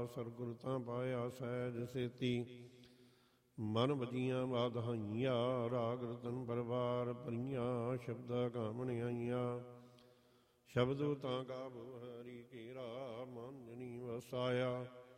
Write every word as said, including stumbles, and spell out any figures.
ਸਰਗੁਰ ਤਾਂ ਪਾਇਆ ਸਹਿਜ ਸੇਤੀ। ਮਨ ਵਜੀਆਂ ਵਾਧਾਈਆਂ ਰਾਗ ਰਤਨ ਪਰਵਾਰ ਭਰੀਆਂ। ਸ਼ਬਦਾਂ ਕਾਮਣ ਆਈਆਂ ਸ਼ਬਦੋ ਤਾਂ ਗਾਵੋ ਹਰੀ ਕੇਰਾ। ਮਨ ਜਨੀ ਵਸਾਇਆ